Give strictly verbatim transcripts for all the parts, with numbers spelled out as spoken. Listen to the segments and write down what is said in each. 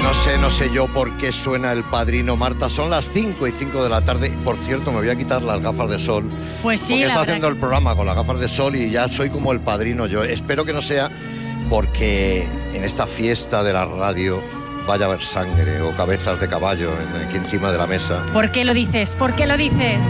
No sé, no sé yo por qué suena El Padrino, Marta. Son las cinco y cinco de la tarde. Por cierto, me voy a quitar las gafas de sol. Pues sí, porque la estoy haciendo que... el programa con las gafas de sol y ya soy como El Padrino yo. Espero que no sea porque en esta fiesta de la radio vaya a haber sangre o cabezas de caballo aquí encima de la mesa. ¿Por qué lo dices? ¿Por qué lo dices?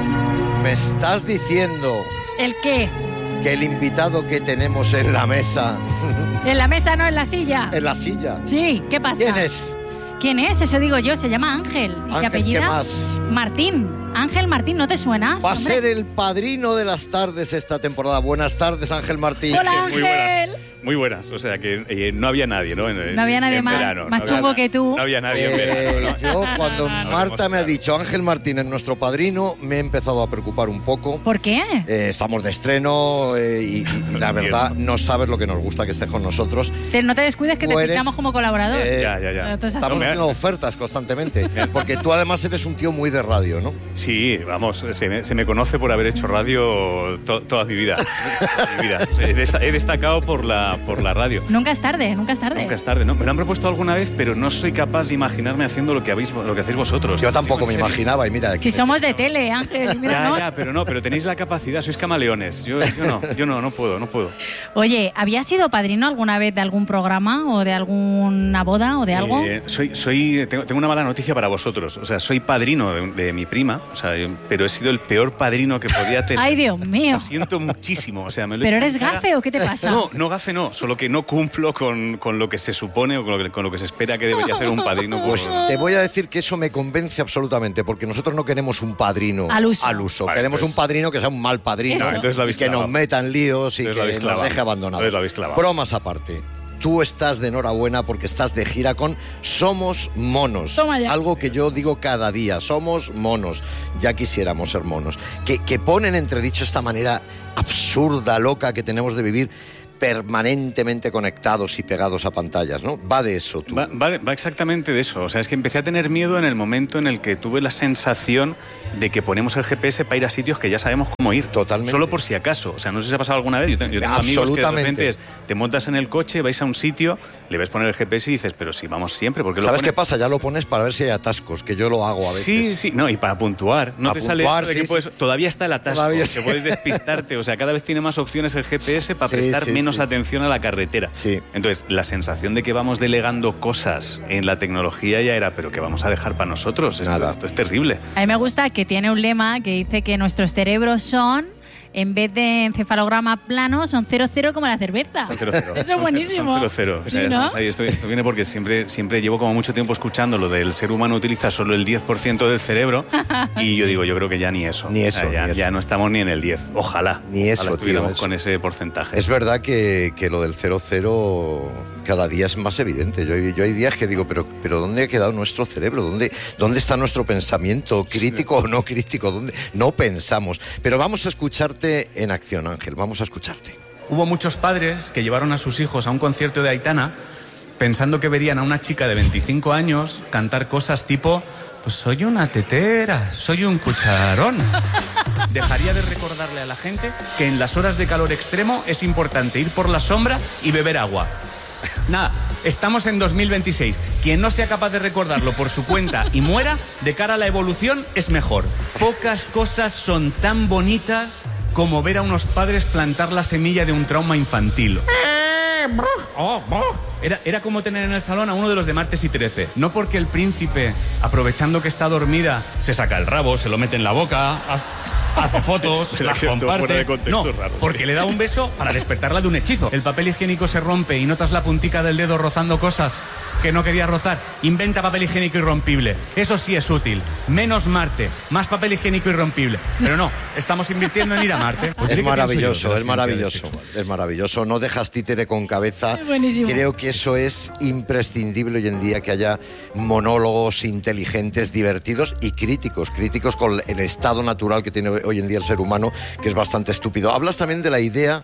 Me estás diciendo... ¿El qué? Que el invitado que tenemos en la mesa... En la mesa, no en la silla. En la silla. Sí, ¿qué pasa? ¿Quién es? ¿Quién es? Eso digo yo, se llama Ángel. ¿Y Ángel, se apellida? ¿qué más? Martín. Ángel Martín, ¿no te suena? Va a hombre? ser el padrino de las tardes esta temporada. Buenas tardes, Ángel Martín. Hola, Muy Ángel. buenas, muy buenas. O sea que eh, no había nadie, ¿no? En, No había nadie en más, verano. más no chungo había, que tú. No había nadie en Eh, verano, ¿no? yo cuando Marta me ha claro. dicho Ángel Martín es nuestro padrino, me he empezado a preocupar un poco. ¿Por qué? Eh, estamos de estreno eh, y, y la verdad no sabes lo que nos gusta que estés con nosotros. Te- no te descuides que Tú te eres, fichamos como colaborador. eh, Ya, ya, ya. Entonces, Estamos No, me- haciendo ofertas constantemente, porque tú además eres un tío muy de radio, ¿no? Sí, vamos, se me, se me conoce por haber hecho radio to- toda mi vida. Toda mi vida. He, desta- he destacado por la, por la radio. Nunca es tarde, nunca es tarde. Nunca es tarde, ¿no? Me lo han propuesto alguna vez, pero no soy capaz de imaginarme haciendo lo que, habéis, lo que hacéis vosotros. Yo tampoco Digo, me en serio. imaginaba y mira... Si somos de tele, Ángel, Ya, míranos. ya, pero no, pero tenéis la capacidad, sois camaleones. Yo, yo no, yo no, no puedo, no puedo. Oye, ¿habías sido padrino alguna vez de algún programa o de alguna boda o de algo? Eh, soy, soy, tengo, tengo una mala noticia para vosotros. O sea, soy padrino de, de mi prima, o sea, yo- pero he sido el peor padrino que podía tener. Ay, Dios mío. Lo siento muchísimo. O sea, me lo he ¿Pero hecho eres en cara. gafe o qué te pasa? No, no gafe no, solo que no cumplo con, con lo que se supone o con lo que, con lo que se espera que debería hacer un padrino. por- Pues te voy a decir que eso me convence absolutamente, porque nosotros no queremos un padrino Al uso. Vale, queremos entonces- un padrino que sea un mal padrino Eso. No, entonces lo y habéis que clavado. nos metan líos y Entonces lo que habéis nos clavado. deje abandonados. Entonces lo habéis clavado. Bromas aparte. Tú estás de enhorabuena porque estás de gira con Somos Monos. Toma ya. Algo que yo digo cada día. Somos monos. Ya quisiéramos ser monos. Que, que ponen entredicho esta manera absurda, loca que tenemos de vivir permanentemente conectados y pegados a pantallas, ¿no? Va de eso, tú. Va, va- va exactamente de eso. O sea, es que empecé a tener miedo en el momento en el que tuve la sensación de que ponemos el G P S para ir a sitios que ya sabemos cómo ir. Totalmente. Solo por si acaso. O sea, no sé si os ha pasado alguna vez. Yo, te- yo tengo amigos que de Absolutamente. repente es, te montas en el coche, vais a un sitio, le ves poner el G P S y dices, pero si vamos siempre, ¿por qué lo ¿Sabes pones? qué pasa? Ya lo pones para ver si hay atascos, que yo lo hago a veces. Sí, sí, no, y para puntuar. No Para te sale puntuar, esto de que sí, puedes- sí. todavía está el atasco, Todavía que sí. puedes despistarte. O sea, cada vez tiene más opciones el G P S para Sí, prestar sí, menos sí, atención a la carretera. Sí. Entonces, la sensación de que vamos delegando cosas en la tecnología ya era, pero que vamos a dejar para nosotros. Esto, Nada. esto es terrible. A mí me gusta que tiene un lema que dice que nuestros cerebros son, en vez de encefalograma plano, son cero cero como la cerveza. Son cero, cero. Eso es Son buenísimo. cero, cero. O sea, Sí, ya ¿no? estamos ahí. Esto, esto viene porque siempre, siempre llevo como mucho tiempo escuchando lo del ser humano utiliza solo el diez por ciento del cerebro y yo digo, yo creo que ya ni eso. Ni eso, O sea, ya, ni eso. ya no estamos ni en el diez. Ojalá. Ni eso, Ojalá tío, estuviéramos eso. con ese porcentaje. Es verdad que, que lo del cero cero cada día es más evidente. Yo, hay- yo hay días que digo, pero, pero ¿dónde ha quedado nuestro cerebro? ¿Dónde, ¿Dónde está nuestro pensamiento? ¿Crítico o no crítico? ¿Dónde? No pensamos. Pero vamos a escucharte en acción, Ángel. Vamos a escucharte. Hubo muchos padres que llevaron a sus hijos a un concierto de Aitana pensando que verían a una chica de veinticinco años cantar cosas tipo, pues soy una tetera, soy un cucharón. Dejaría de recordarle a la gente que en las horas de calor extremo es importante ir por la sombra y beber agua. Nada, estamos en dos mil veintiséis. Quien no sea capaz de recordarlo por su cuenta y muera, de cara a la evolución, es mejor. Pocas cosas son tan bonitas como ver a unos padres plantar la semilla de un trauma infantil. Oh, oh. Era, era como tener en el salón a uno de los de Martes y Trece. No porque el príncipe, aprovechando que está dormida, se saca el rabo, se lo mete en la boca, ha- hace fotos, Espera, las que esto fuera comparte. de contexto No, es raro. porque le da un beso para despertarla de un hechizo. El papel higiénico se rompe y notas la puntica del dedo rozando cosas que no quería rozar. Inventa papel higiénico irrompible. Eso sí es útil. Menos Marte, más papel higiénico irrompible. Pero no, estamos invirtiendo en ir a Marte. Pues Es diré que pienso yo de maravilloso, la es maravilloso, identidad sexual. es maravilloso. No dejas títere con cabeza. Es buenísimo. Creo que eso es imprescindible hoy en día, que haya monólogos inteligentes, divertidos y críticos, críticos con el estado natural que tiene hoy en día el ser humano, que es bastante estúpido. Hablas también de la idea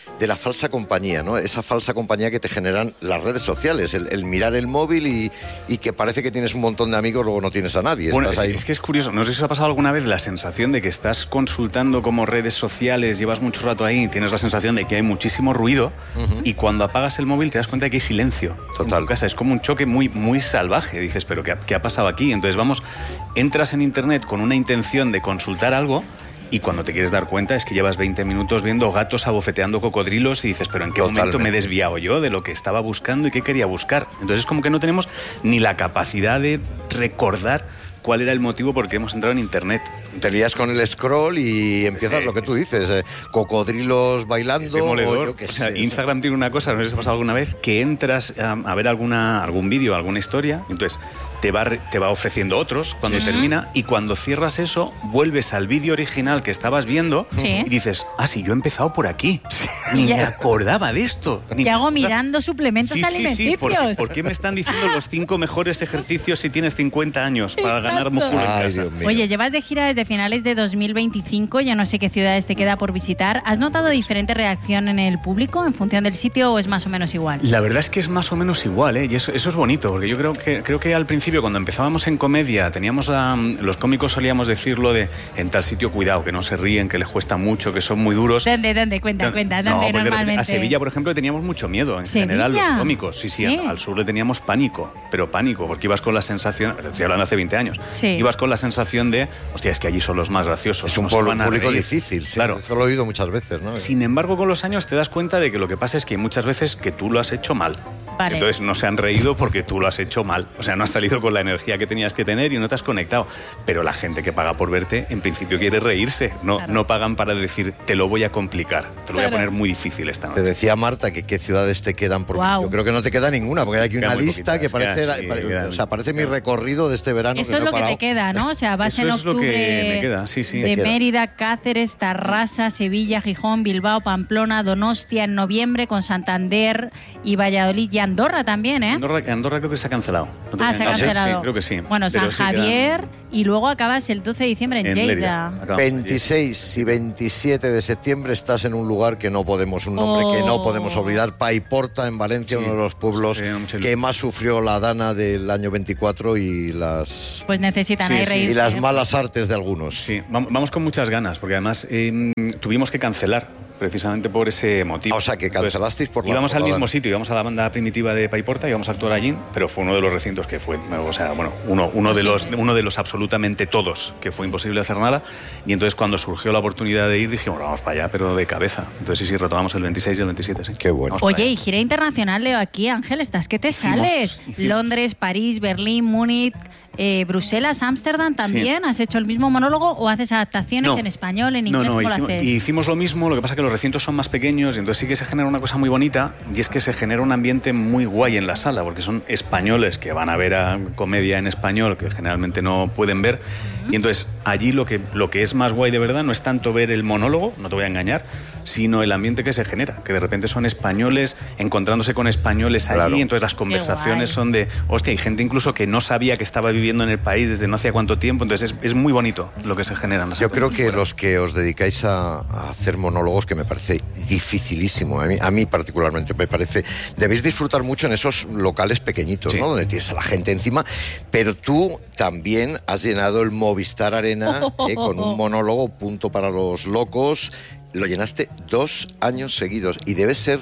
de la falsa compañía, ¿no? Esa falsa compañía que te generan las redes sociales, el, el mirar el móvil y, y que parece que tienes un montón de amigos, luego no tienes a nadie. Bueno, estás es, ahí. es que es curioso, no sé si os ha pasado alguna vez la sensación de que estás consultando como redes sociales, llevas mucho rato ahí, tienes la sensación de que hay muchísimo ruido uh-huh. y cuando apagas el móvil te das cuenta de que hay silencio. Total. En tu casa es como un choque muy, muy salvaje. Dices, ¿pero qué, qué ha pasado aquí? Entonces, vamos, entras en internet con una intención de consultar algo y cuando te quieres dar cuenta es que llevas veinte minutos viendo gatos abofeteando cocodrilos y dices, ¿pero en qué Totalmente. momento me he desviado yo de lo que estaba buscando y qué quería buscar? Entonces, es como que no tenemos ni la capacidad de recordar cuál era el motivo por el que hemos entrado en internet. Te lías con el scroll y empiezas Sí, lo que tú sí. dices, eh, cocodrilos bailando. Es demoledor. O yo qué O sea, sé. Instagram tiene una cosa, no sé si os ha pasado alguna vez, que entras a, a ver alguna, algún vídeo, alguna historia, entonces te va, re- te va ofreciendo otros cuando Sí. termina y cuando cierras eso, vuelves al vídeo original que estabas viendo Sí. y dices, ah, sí, yo he empezado por aquí. Ni Ya. me acordaba de esto. Ni ¿Qué me hago acordaba. mirando suplementos Sí, sí, sí. alimenticios? ¿Por, por qué me están diciendo los cinco mejores ejercicios si tienes cincuenta años para ganar Exacto. músculo en Ay, casa? Dios mío. Oye, llevas de gira desde finales de dos mil veinticinco, ya no sé qué ciudades te queda por visitar. ¿Has notado diferente reacción en el público en función del sitio o es más o menos igual? La verdad es que es más o menos igual, ¿eh? Y eso, eso es bonito, porque yo creo que, creo que al principio, cuando empezábamos en comedia, teníamos la, los cómicos solíamos decirlo de en tal sitio, cuidado, que no se ríen, que les cuesta mucho, que son muy duros. ¿Dónde, dónde? Cuenta, No, cuenta, no, ¿dónde porque de repente normalmente? a Sevilla, por ejemplo, teníamos mucho miedo en ¿Sevilla? general los cómicos. Sí, sí, Sí. al sur le teníamos pánico, pero pánico, porque ibas con la sensación, estoy hablando hace veinte años, Sí. ibas con la sensación de, hostia, es que allí son los más graciosos. Es un no se pueblo van a público reír. difícil, sí. Claro. Eso lo he oído muchas veces, ¿no? Sin embargo, con los años te das cuenta de que lo que pasa es que hay muchas veces que tú lo has hecho mal. Vale. Entonces no se han reído porque tú lo has hecho mal. O sea, no has salido con la energía que tenías que tener y no te has conectado. Pero la gente que paga por verte, en principio quiere reírse. No, Claro. no pagan para decir, te lo voy a complicar, te lo voy a Claro. poner muy difícil esta Te noche. decía Marta que qué ciudades te quedan. Porque Guau. yo creo que no te queda ninguna, porque hay aquí Quedan una muy lista que poquitas, parece, quedan, sí, pare- quedan. o sea, parece mi recorrido de este verano. Esto que es no he lo que parado. te queda, ¿no? O sea, vas Eso en es lo que octubre me queda, sí, sí. de Te queda. Mérida, Cáceres, Tarrasa, Sevilla, Gijón, Bilbao, Pamplona, Donostia en noviembre con Santander y Valladolid y Andorra también, ¿eh? Andorra, Andorra creo que se ha cancelado. No te Ah, voy a se ha engañar. cancelado. Sí, creo que sí. Bueno, Pero San sí quedan Javier y luego acabas el doce de diciembre en, en Lleida. Lérida. Acabamos. veintiséis y veintisiete de septiembre estás en un lugar que no podemos, un nombre Oh. que no podemos olvidar, Paiporta, en Valencia, Sí. uno de los pueblos Sí, mucha ilusión. que más sufrió la dana del año veinticuatro y las, Pues necesitan Sí, ahí sí. reírse. y las ¿eh? malas artes de algunos. Sí, vam- vamos con muchas ganas, porque además eh, tuvimos que cancelar precisamente por ese motivo. O sea, que Entonces, cancelasteis por la- Íbamos por al la mismo dana. sitio, íbamos a la banda primitiva de Paiporta, íbamos a actuar allí, pero fue uno de los recintos que fue, o sea, bueno, uno, uno, de, los, uno de los absolutamente todos, que fue imposible hacer nada. Y entonces cuando surgió la oportunidad de ir, dijimos, vamos para allá, pero de cabeza. Entonces sí, sí, retomamos el veintiséis y el veintisiete, sí. Qué bueno. Vamos para Oye, allá. y gira internacional, Leo, aquí, Ángel, ¿estás que te Hicimos- sales? hicimos. Londres, París, Berlín, Múnich, eh, Bruselas, Ámsterdam también. ¿Has hecho el mismo monólogo o haces adaptaciones No. en español, en No, inglés? no, ¿Cómo lo hicimos, haces? y hicimos lo mismo, lo que pasa es que los recintos son más pequeños y entonces sí que se genera una cosa muy bonita y es que se genera un ambiente muy guay en la sala porque son españoles que van a ver a comedia en español que generalmente no pueden ver y entonces allí lo que, lo que es más guay de verdad no es tanto ver el monólogo, no te voy a engañar, sino el ambiente que se genera, que de repente son españoles encontrándose con españoles allí, Claro. entonces las conversaciones guay. son de, hostia, hay gente incluso que no sabía que estaba viviendo en el país desde no hacía cuánto tiempo, entonces es, es muy bonito lo que se genera en las Yo creo actuaciones. que los que os dedicáis a, a hacer monólogos, que me parece dificilísimo, a mí, a mí particularmente me parece, debéis disfrutar mucho en esos locales pequeñitos, Sí. ¿no? Donde tienes a la gente encima, pero tú también has llenado el Movistar Arena eh, con un monólogo, Punto para los Locos, lo llenaste dos años seguidos y debe ser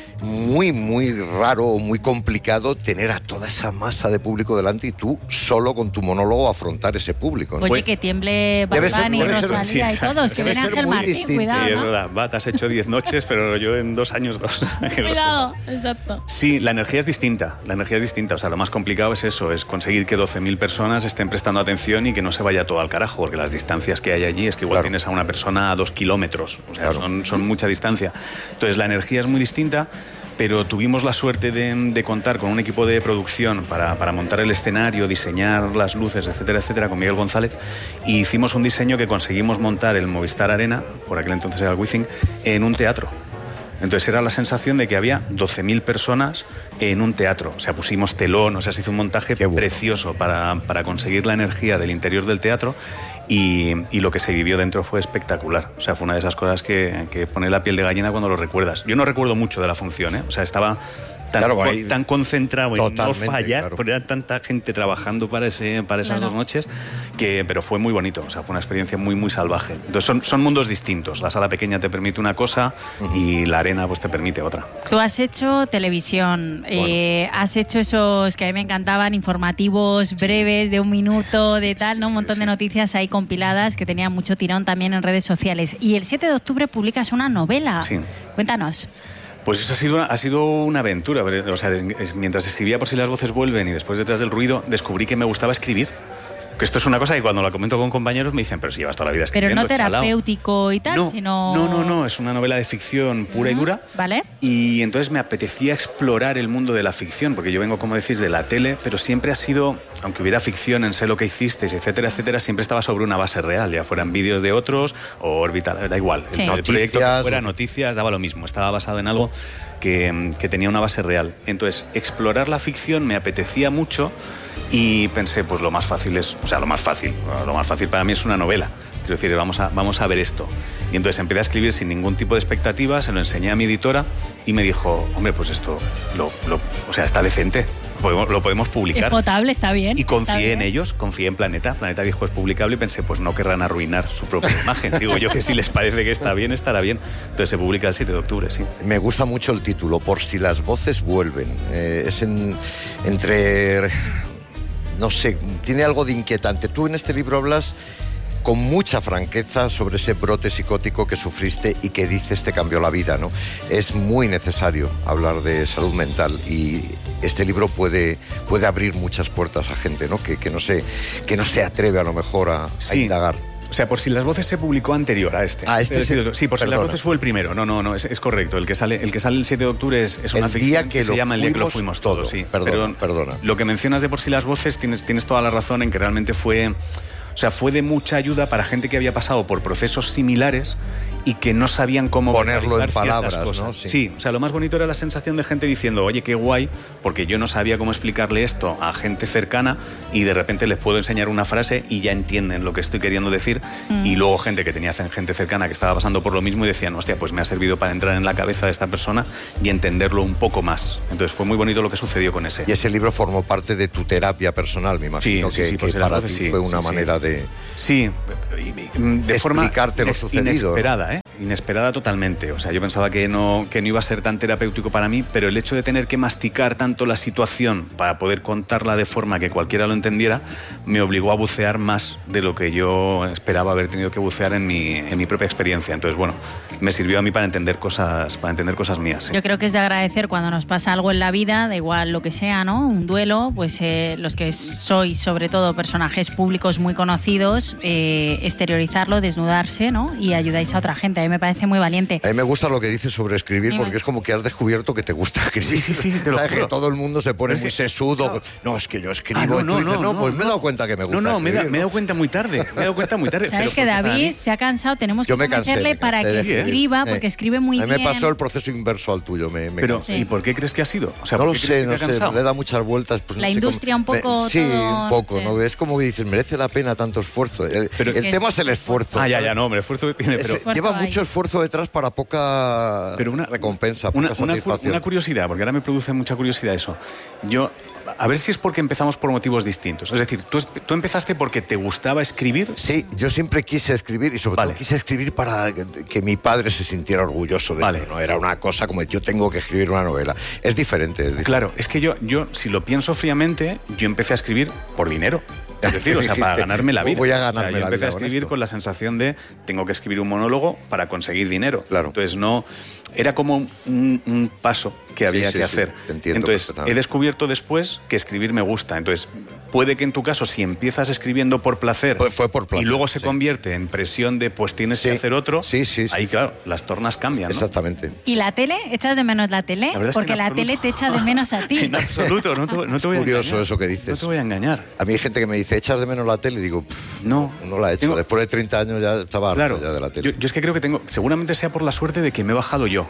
muy, muy raro o muy complicado tener a toda esa masa de público delante y tú solo con tu monólogo afrontar ese público, ¿no? Oye, Bueno, que tiemble Bad debe ser- Bunny, debe ser- Rosalía sí, y exacto. todos. Que Debe viene ser Ángel muy Martín, distinto. cuidado, Sí, es ¿no? verdad. Va, te has hecho diez noches, pero yo en dos años dos. Que lo Cuidado, sepas. exacto. Sí, la energía es distinta. La energía es distinta. O sea, lo más complicado es eso, es conseguir que doce mil personas estén prestando atención y que no se vaya todo al carajo, porque las distancias que hay allí es que igual Claro. tienes a una persona a dos kilómetros. O sea, Claro. son, son mucha distancia. Entonces, la energía es muy distinta, pero tuvimos la suerte de, de contar con un equipo de producción para, para montar el escenario, diseñar las luces, etcétera, etcétera, con Miguel González, y hicimos un diseño que conseguimos montar el Movistar Arena, por aquel entonces era el Wizzing, en un teatro. Entonces era la sensación de que había doce mil personas en un teatro. O sea, pusimos telón, o sea, se hizo un montaje bueno. precioso para, para conseguir la energía del interior del teatro y, y lo que se vivió dentro fue espectacular. O sea, fue una de esas cosas que, que pone la piel de gallina cuando lo recuerdas. Yo no recuerdo mucho de la función, ¿eh? O sea, estaba... Tan, claro, ahí, tan concentrado en no fallar, claro. Porque era tanta gente trabajando para, ese, para esas claro. dos noches, que, pero fue muy bonito, o sea, fue una experiencia muy, muy salvaje. Entonces son, son mundos distintos, la sala pequeña te permite una cosa uh-huh. y la arena pues te permite otra. Tú has hecho televisión, bueno. eh, has hecho esos que a mí me encantaban, informativos breves, de un minuto, de tal, ¿no? Un montón sí, sí. de noticias ahí compiladas que tenían mucho tirón también en redes sociales. Y el siete de octubre publicas una novela. Sí. Cuéntanos. Pues eso ha sido, ha sido una aventura. O sea, mientras escribía Por si las voces vuelven y después Detrás del ruido, descubrí que me gustaba escribir. Que esto es una cosa que cuando la comento con compañeros me dicen, pero si llevas toda la vida escribiendo. Pero no terapéutico y tal, no, sino... No, no, no, es una novela de ficción pura uh-huh. y dura. Vale. Y entonces me apetecía explorar el mundo de la ficción, porque yo vengo, como decís, de la tele, pero siempre ha sido, aunque hubiera ficción en Sé lo que hicisteis, etcétera, etcétera, siempre estaba sobre una base real, ya fueran vídeos de otros o orbital, da igual. Sí. El, el proyecto que fuera, noticias, daba lo mismo, estaba basado en algo que, que tenía una base real. Entonces, explorar la ficción me apetecía mucho y pensé, pues lo más fácil es, o sea, lo más fácil, lo más fácil para mí es una novela. Quiero decir, vamos a, vamos a ver esto. Y entonces empecé a escribir sin ningún tipo de expectativa, se lo enseñé a mi editora y me dijo, hombre, pues esto, lo, lo, o sea, está decente, lo podemos, lo podemos publicar. Es potable, está bien. Y confié bien. en ellos, confié en Planeta. Planeta dijo, es publicable y pensé, pues no querrán arruinar su propia imagen. Digo yo que si les parece que está bien, estará bien. Entonces se publica el siete de octubre, sí. Me gusta mucho el título, Por si las voces vuelven. Eh, es en, entre... No sé, tiene algo de inquietante. Tú en este libro hablas con mucha franqueza sobre ese brote psicótico que sufriste y que dices te cambió la vida, ¿no? Es muy necesario hablar de salud mental y este libro puede, puede abrir muchas puertas a gente, ¿no? Que, que, no se, que no se atreve a lo mejor a, sí. a indagar. O sea, Por si las voces se publicó anterior a este. Ah, este es decir, sí, Por si las voces fue el primero. No, no, no, es, es correcto. El que sale el que sale el siete de octubre es, es una el ficción día que, que se llama El día que lo fuimos todos, todo. sí. Perdona, Pero perdona. Lo que mencionas de Por si las voces, tienes, tienes toda la razón en que realmente fue... O sea, fue de mucha ayuda para gente que había pasado por procesos similares y que no sabían cómo ponerlo en palabras, cosas. ¿no? Sí. sí, o sea, lo más bonito era la sensación de gente diciendo, oye, qué guay, porque yo no sabía cómo explicarle esto a gente cercana y de repente les puedo enseñar una frase y ya entienden lo que estoy queriendo decir. Mm. Y luego gente que tenía gente cercana que estaba pasando por lo mismo y decían, hostia, pues me ha servido para entrar en la cabeza de esta persona y entenderlo un poco más. Entonces fue muy bonito lo que sucedió con ese. Y ese libro formó parte de tu terapia personal, me imagino, sí, que, sí, sí, que para ti sí, fue una sí, manera sí. de... Sí, de forma explicarte lo sucedido. Inesperada, ¿eh? Inesperada totalmente. O sea, yo pensaba que no, que no iba a ser tan terapéutico para mí, pero el hecho de tener que masticar tanto la situación para poder contarla de forma que cualquiera lo entendiera, me obligó a bucear más de lo que yo esperaba haber tenido que bucear en mi, en mi propia experiencia. Entonces, bueno, me sirvió a mí para entender cosas, para entender cosas mías. ¿Sí? Yo creo que es de agradecer cuando nos pasa algo en la vida, da igual lo que sea, ¿no? Un duelo, pues eh, los que sois, sobre todo, personajes públicos muy conocidos, eh, exteriorizarlo, desnudarse, ¿no? Y ayudáis a otra gente. A mí me parece muy valiente. A mí me gusta lo que dices sobre escribir, sí, porque es como que has descubierto que te gusta escribir. Sí, sí, sí, te lo ¿Sabes? juro. Que todo el mundo se pone Pero muy sí, sesudo. no. no, es que yo escribo. Ah, no, y tú no, dices, no, no, no, pues me he no. dado cuenta que me gusta No, no, escribir, me, da, ¿no? me he dado cuenta muy tarde. Me he dado cuenta muy tarde. ¿Sabes pero que David mí... se ha cansado? Tenemos que yo me cansé, convencerle me para cansé que de escriba, eh. porque escribe muy bien. A mí bien. me pasó el proceso inverso al tuyo. Me, me pero, sí. ¿y por qué crees que ha sido? O sea, no ¿por lo qué sé, crees que no te ha sé, cansado? le da muchas vueltas. Pues, la no sé industria cómo, un poco... Me, sí, todo, un poco, no sé. ¿no? Es como que dices, merece la pena tanto esfuerzo. El, pero, el es tema es el esfuerzo. Ah, ya, ya, no, hombre, esfuerzo tiene, pero... Ese, lleva mucho esfuerzo detrás para poca pero una, recompensa, una, poca una, satisfacción. Una curiosidad, porque ahora me produce mucha curiosidad eso. Yo... A ver si es porque empezamos por motivos distintos. Es decir, ¿tú, tú empezaste porque te gustaba escribir? Sí, yo siempre quise escribir y sobre vale. todo quise escribir para que, que mi padre se sintiera orgulloso de vale. mí. No era una cosa como yo tengo que escribir una novela. Es diferente, es diferente. Claro, es que yo, yo, si lo pienso fríamente, yo empecé a escribir por dinero. Es decir, o sea, para ganarme la vida. Voy a ganarme o sea, yo la empecé vida a escribir con, con la sensación de tengo que escribir un monólogo para conseguir dinero. Claro. Entonces no... Era como un, un paso que había sí, que sí, hacer. Sí, entiendo. Entonces, he descubierto después que escribir me gusta. Entonces, puede que en tu caso, si empiezas escribiendo por placer, fue, fue por placer y luego se sí. convierte en presión de pues tienes sí. que hacer otro, sí, sí, sí. ahí claro, las tornas cambian, ¿no? Exactamente. ¿Y la tele? ¿Echas de menos la tele? La Porque es la absoluto. tele te echa de menos a ti. En absoluto, no te, no te voy a curioso engañar. eso que dices. No te voy a engañar. A mí hay gente que me dice, ¿echas de menos la tele? Y digo, no, no la he hecho. Tengo... Después de treinta años ya estaba claro, harto ya de la tele. Yo, yo es que creo que tengo, seguramente sea por la suerte de que me he bajado yo.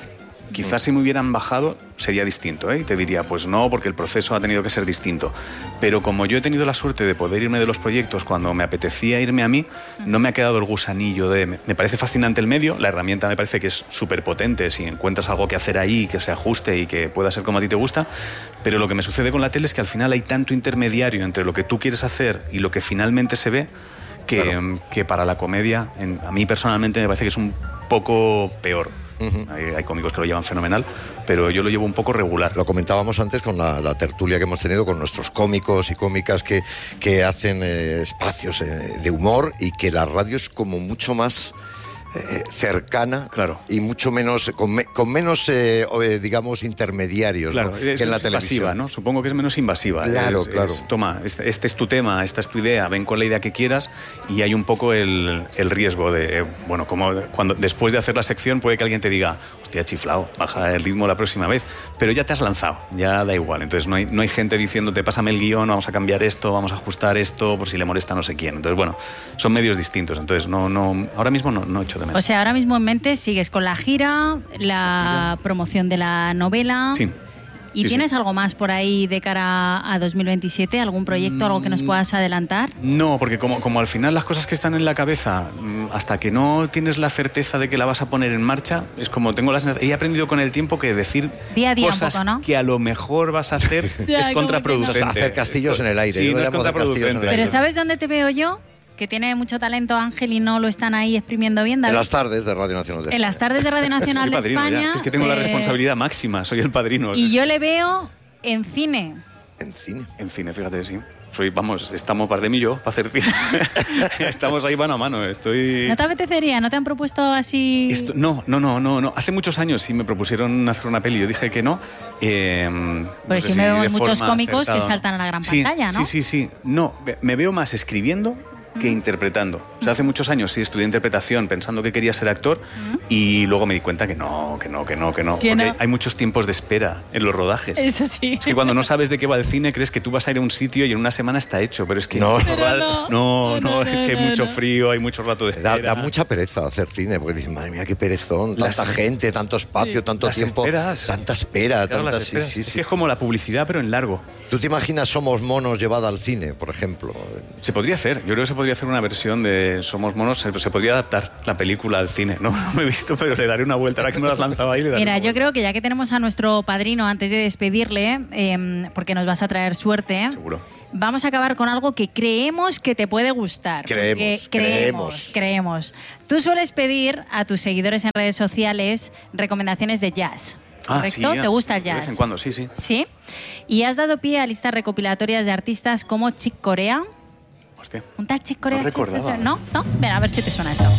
Quizás si me hubieran bajado sería distinto, ¿eh? Y te diría, pues no, porque el proceso ha tenido que ser distinto. Pero como yo he tenido la suerte de poder irme de los proyectos cuando me apetecía irme a mí, no me ha quedado el gusanillo de... Me parece fascinante el medio, la herramienta me parece que es súper potente si encuentras algo que hacer ahí, que se ajuste y que pueda ser como a ti te gusta, pero lo que me sucede con la tele es que al final hay tanto intermediario entre lo que tú quieres hacer y lo que finalmente se ve, que, claro. que para la comedia, en, a mí personalmente me parece que es un poco peor. Uh-huh. Hay, hay cómicos que lo llevan fenomenal, pero yo lo llevo un poco regular. Lo comentábamos antes con la, la tertulia que hemos tenido con nuestros cómicos y cómicas que, que hacen eh, espacios eh, de humor, y que la radio es como mucho más eh, cercana, claro. y mucho menos, con, me, con menos, eh, digamos, intermediarios, claro, ¿no? es que en la televisión. Invasiva, ¿no? Supongo que es menos invasiva. Claro, es, claro. Es, toma, este, este es tu tema, esta es tu idea, ven con la idea que quieras, y hay un poco el, el riesgo de, eh, bueno, como cuando después de hacer la sección puede que alguien te diga, hostia, chiflado, baja el ritmo la próxima vez, pero ya te has lanzado, ya da igual. Entonces no hay, no hay gente diciéndote, pásame el guión, vamos a cambiar esto, vamos a ajustar esto, por si le molesta no sé quién. Entonces, bueno, son medios distintos. Entonces, no, no, ahora mismo no, no echo de menos. O sea, ahora mismo en mente sigues con la gira, la sí. promoción de la novela. Sí. ¿Y sí, tienes sí. algo más por ahí de cara a dos mil veintisiete? ¿Algún proyecto, algo que nos puedas adelantar? No, porque como, como al final las cosas que están en la cabeza, hasta que no tienes la certeza de que la vas a poner en marcha, es como tengo la sensación... He aprendido con el tiempo que decir día a día cosas un poco, ¿no? que a lo mejor vas a hacer ya, es contraproducente. No. Hacer castillos en el aire. Sí, no es contraproducente. Pero ¿sabes dónde te veo yo? Que tiene mucho talento Ángel y no lo están ahí exprimiendo bien, David. En las tardes de Radio Nacional de España. En las tardes de Radio Nacional de España. Ya. Si es que tengo eh... la responsabilidad máxima, soy el padrino. Y yo le veo en cine. ¿En cine? En cine, fíjate, sí. Soy, vamos, estamos Bardem y yo para hacer cine. Estamos ahí mano a mano. Estoy... ¿No te apetecería? ¿No te han propuesto así...? Esto, no, no, no, no, no. Hace muchos años sí me propusieron hacer una peli. Yo dije que no. Eh, pues no sí sé me si veo muchos cómicos acertado. que saltan a la gran sí, pantalla, ¿no? Sí, sí, sí. No, me veo más escribiendo que interpretando. O sea, hace muchos años sí estudié interpretación pensando que quería ser actor, uh-huh. y luego me di cuenta que no, que no, que no, que no. ¿Que porque no? hay muchos tiempos de espera en los rodajes. Eso sí. Es que cuando no sabes de qué va el cine, crees que tú vas a ir a un sitio y en una semana está hecho, pero es que no, no, no, no, no, no, es que hay no, mucho no. frío, hay mucho rato de espera. Da, da mucha pereza hacer cine, porque dices, madre mía, qué perezón, tanta Las, gente, tanto espacio, sí, tanto tiempo, esperas. tanta espera, Claro, tanta... sí, sí, es sí. que es como la publicidad, pero en largo. ¿Tú te imaginas Somos Monos llevada al cine, por ejemplo? Se podría hacer, yo creo que se podría hacer una versión de Somos Monos, se, se podría adaptar la película al cine. No, no me he visto, pero le daré una vuelta, ahora que me las lanzaba ahí le daré Mira, una yo creo que ya que tenemos a nuestro padrino, antes de despedirle, eh, porque nos vas a traer suerte... Seguro. Vamos a acabar con algo que creemos que te puede gustar. Creemos, creemos, creemos. Tú sueles pedir a tus seguidores en redes sociales recomendaciones de jazz. ¿Correcto? Ah, sí, ¿Te gusta el de jazz? vez en cuando, sí, sí. Sí. Y has dado pie a listas recopilatorias de artistas como Chick Corea. Hostia. ¿Un tal Chick Corea? No recordaba. ¿No? ¿No? Ven, a ver si te suena esto.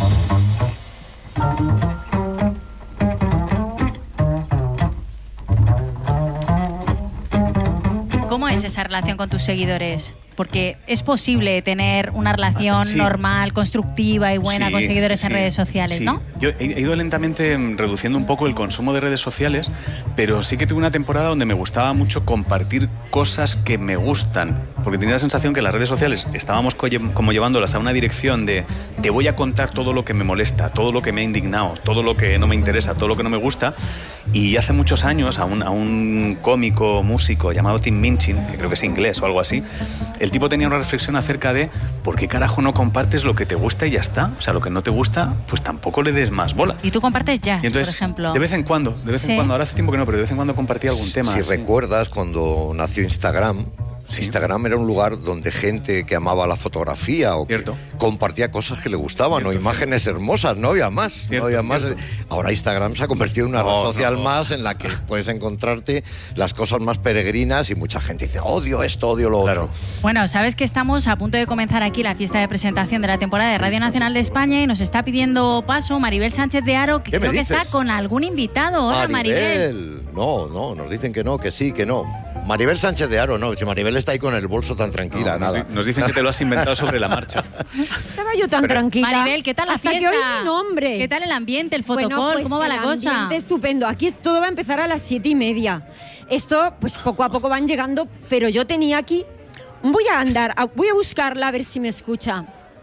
¿Cómo es esa relación con tus seguidores? Porque es posible tener una relación sí. normal, constructiva y buena sí, con seguidores sí, en sí. redes sociales, sí. ¿no? Yo he, he ido lentamente reduciendo un poco el consumo de redes sociales, pero sí que tuve una temporada donde me gustaba mucho compartir cosas que me gustan, porque tenía la sensación que las redes sociales estábamos como llevándolas a una dirección de te voy a contar todo lo que me molesta, todo lo que me ha indignado, todo lo que no me interesa, todo lo que no me gusta. Y hace muchos años a un, a un cómico, músico llamado Tim Minchin, que creo que es inglés o algo así, el tipo tenía una reflexión acerca de ¿por qué carajo no compartes lo que te gusta y ya está? O sea, lo que no te gusta, pues tampoco le des más bola. Y tú compartes jazz, y entonces, por ejemplo. De vez en cuando, de vez sí. en cuando. Ahora hace tiempo que no, pero de vez en cuando compartía algún tema. Si sí. recuerdas, cuando nació Instagram, sí. Instagram era un lugar donde gente que amaba la fotografía o Cierto. que compartía cosas que le gustaban, Cierto, o imágenes cierto. hermosas, no había más. Cierto, no había más. cierto. Ahora Instagram se ha convertido en una no, red social no. más en la que puedes encontrarte las cosas más peregrinas y mucha gente dice, odio esto, odio lo Claro. otro. Bueno, sabes que estamos a punto de comenzar aquí la fiesta de presentación de la temporada de Radio Nacional de España y nos está pidiendo paso Maribel Sánchez de Haro, que ¿Qué me creo que dices? está con algún invitado. Hola, Maribel. Maribel. No, no, nos dicen que no, que sí, que no. Maribel Sánchez de Haro, no. Si Maribel está ahí con el bolso tan tranquila, No, nada. Nos, di- nos dicen que te lo has inventado sobre la marcha. Estaba yo tan Pero- tranquila. Maribel, ¿qué tal la Hasta fiesta? que oí mi nombre. ¿Qué tal el ambiente, el Bueno, fotocall? pues ¿Cómo va el la cosa? ambiente estupendo. Aquí todo va a empezar a las siete y media. Esto, pues poco a poco van llegando, pero yo tenía aquí... Voy a andar, a- voy a buscarla a ver si me escucha.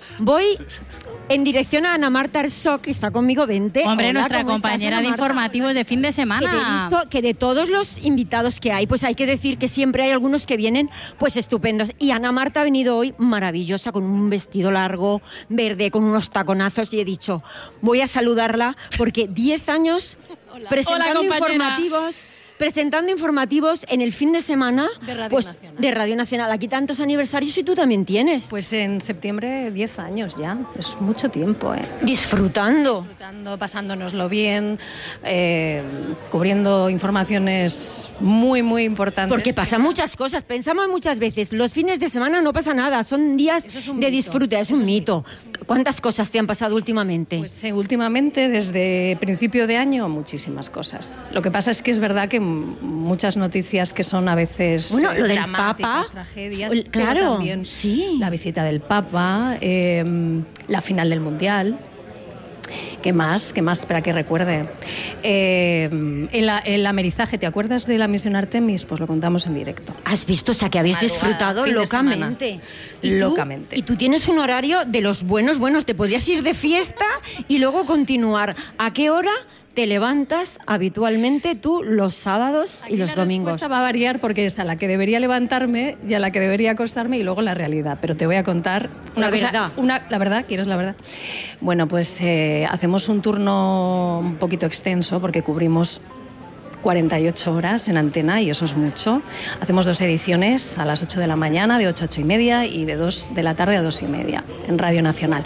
voy en dirección a Ana Marta Arsoc, que está conmigo, vente. Hombre, Hola, nuestra ¿cómo estás, compañera Ana de Marta? informativos de fin de Que, te he semana. visto que de todos los invitados que hay, pues hay que decir que siempre hay algunos que vienen pues estupendos. Y Ana Marta ha venido hoy maravillosa, con un vestido largo, verde, con unos taconazos, y he dicho, voy a saludarla porque diez años presentando Hola, compañera. informativos... Presentando informativos en el fin de semana De Radio pues, Nacional. de Radio Nacional. Aquí tantos aniversarios y tú también tienes. Pues en septiembre diez años ya, es mucho tiempo, ¿eh? Disfrutando. Disfrutando, pasándonoslo bien, eh, cubriendo informaciones muy, muy importantes. Porque pasan muchas cosas. Pensamos muchas veces, los fines de semana no pasa nada, son días Eso es un de mito. disfrute, es Eso un es un mito. ¿Cuántas cosas te han pasado últimamente? Pues eh, últimamente, desde principio de año, muchísimas cosas. Lo que pasa es que es verdad que m- muchas noticias que son a veces Bueno, eh, lo del dramáticas, Papa, tragedias, el- pero claro, también sí. la visita del Papa, eh, la final del Mundial. ¿Qué más? ¿Qué más? Espera que recuerde. Eh, el, el amerizaje, ¿te acuerdas de la misión Artemis? Pues lo contamos en directo. Has visto, o sea, que habéis Madrugada, disfrutado fin de locamente. semana. ¿Y tú? Locamente. Y tú tienes un horario de los buenos, buenos. Te podrías ir de fiesta y luego continuar. ¿A qué hora te levantas habitualmente tú los sábados y Aquí los la domingos? respuesta va a variar porque es a la que debería levantarme y a la que debería acostarme y luego la realidad. Pero te voy a contar una La cosa- verdad. Una, la verdad, ¿quieres la verdad? Bueno, pues eh, hacemos un turno un poquito extenso porque cubrimos cuarenta y ocho horas en antena y eso es mucho. Hacemos dos ediciones a las ocho de la mañana, de ocho a ocho y media y de dos de la tarde a dos y media en Radio Nacional.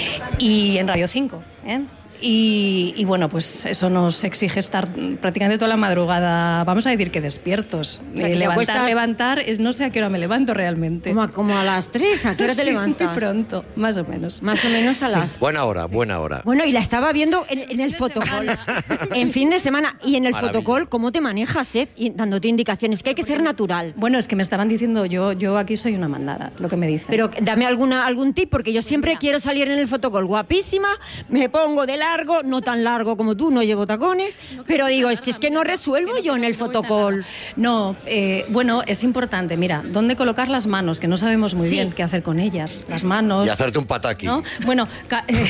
Y en Radio cinco, ¿eh? Y, y bueno, pues eso nos exige estar prácticamente toda la madrugada, vamos a decir que despiertos. O sea, Eh, que te levantar, acuestas- levantar, es, no sé a qué hora me levanto realmente. Como a, como a las tres, ¿a qué hora te Sí, levantas? Muy pronto, más o menos. Más o menos a las... Buena hora, buena hora. Bueno, y la estaba viendo en, en el fotocall, en fin de semana. Y en el Maravilla. fotocall, ¿cómo te manejas, eh? Y dándote indicaciones, que hay que ser natural. Bueno, es que me estaban diciendo, yo, yo aquí soy una mandada, lo que me dicen. Pero dame alguna, algún tip, porque yo siempre quiero salir en el fotocall guapísima, me pongo de largo, no tan largo como tú, no llevo tacones, pero digo, es que es que no resuelvo yo en el fotocall. No, eh, bueno, es importante, mira, dónde colocar las manos, que no sabemos muy Sí. bien qué hacer con ellas. Las manos. Y hacerte un pataki. ¿No? Bueno, ca- eh,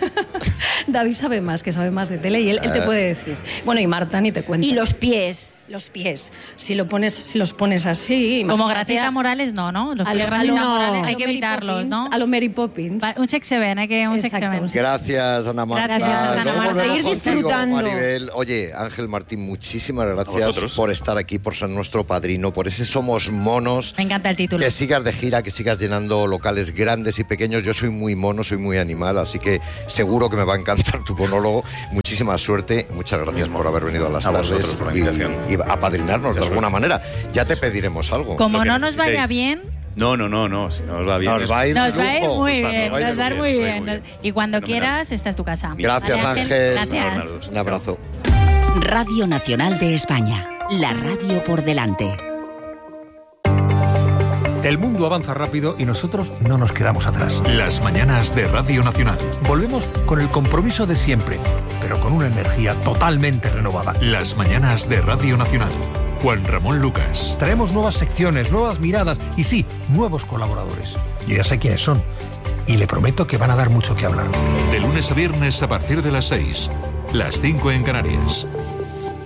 David sabe más, que sabe más de tele y él, él te puede decir. Bueno, y Marta ni te cuento. Y los pies. Los pies, si lo pones, si los pones así, Como imagínate Gracita a- Morales, no, ¿no? Los a pies lo- Gracita a lo- Morales a hay lo que Mary evitarlos, Poppins, ¿no? A lo Mary Poppins. Va- Un sex seven, hay que un sex Exacto, seven. un sex- Gracias, Ana Marta. Gracias, Ana Luego Marta. volvemos Ir contigo, disfrutando. Maribel. Oye, Ángel Martín, muchísimas A gracias vosotros. por estar aquí, por ser nuestro padrino, por ese Somos Monos. Me encanta el título. Que sigas de gira, que sigas llenando locales grandes y pequeños. Yo soy muy mono, soy muy animal, así que seguro que me va a encantar tu monólogo. Muchísima suerte. Muchas gracias por haber venido a las A tardes vosotros por la y, invitación. y apadrinarnos de Mucha alguna suerte. manera. Ya te pediremos algo. Como Lo que no nos vaya necesitéis. bien, No, no, no, no, si no os va bien. Nos es- va a ir nos de va a ir lujo. muy Nos va a bien, ir nos va a ir muy muy bien, bien. muy bien. Y cuando Fenomenal. quieras, esta es tu casa. Gracias, Vale, Ángel. Gracias. Un abrazo. Radio Nacional de España, la radio por delante. El mundo avanza rápido y nosotros no nos quedamos atrás. Las mañanas de Radio Nacional. Volvemos con el compromiso de siempre, pero con una energía totalmente renovada. Las mañanas de Radio Nacional. Juan Ramón Lucas. Traemos nuevas secciones, nuevas miradas y sí, nuevos colaboradores. Yo ya sé quiénes son y le prometo que van a dar mucho que hablar. De lunes a viernes a partir de las seis. Las cinco en Canarias.